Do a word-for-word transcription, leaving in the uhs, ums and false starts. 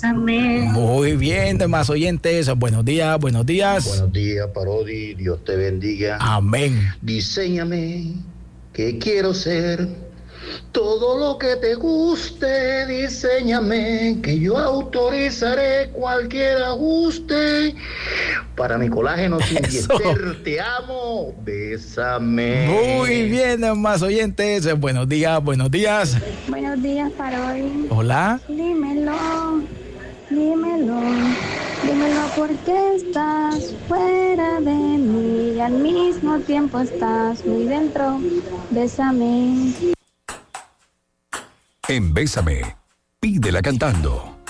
Amén. Muy bien, demás oyentes. Buenos días, buenos días. Buenos días, Parodi. Dios te bendiga. Amén. Diséñame que quiero ser todo lo que te guste. Diséñame que yo autorizaré cualquier ajuste. Para mi colágeno sin dieter, te amo, bésame. Muy bien, demás oyentes. Buenos días, buenos días. Buenos días, Parodi. Hola. Dímelo, dímelo, dímelo porque estás fuera de mí y al mismo tiempo estás muy dentro. Bésame. En Bésame, pídela cantando.